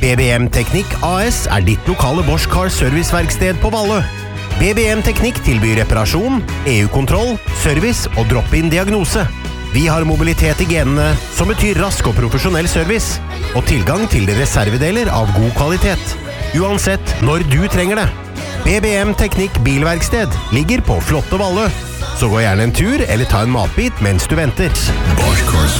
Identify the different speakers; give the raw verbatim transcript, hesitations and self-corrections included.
Speaker 1: B B M Teknikk A S er ditt lokale Bosch Car Serviceverksted på Valle. B B M Teknikk tilbyr reparasjon, E U-kontroll, service og drop-in diagnose. Vi har mobilitet i genene, som betyr rask og profesjonell service, og tilgang til reservedeler av god kvalitet. Uansett når du trenger det. B B M Teknikk Bilverksted ligger på flotte Valle. Så gå gjerne en tur eller ta en matbit mens du venter.